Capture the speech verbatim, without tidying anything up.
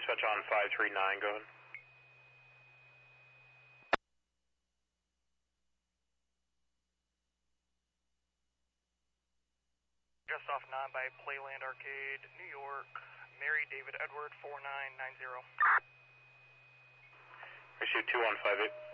dispatch on five three nine, go ahead. Just off nine by Playland Arcade, New York, Mary David Edward four nine nine zero. Issue two one five eight.